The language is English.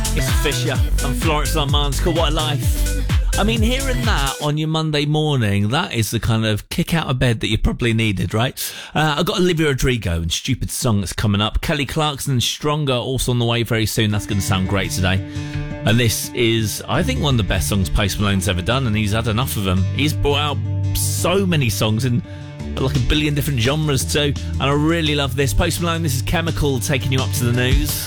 It's Fisher and Florence Armand's called What a Life. I mean, hearing that on your Monday morning, that is the kind of kick out of bed that you probably needed, right? I've got Olivia Rodrigo and Stupid Song that's coming up. Kelly Clarkson, Stronger, also on the way very soon. That's going to sound great today. And this is, I think, one of the best songs Post Malone's ever done, and he's had enough of them. He's brought out so many songs in like a billion different genres too, and I really love this. Post Malone, this is Chemical, taking you up to the news.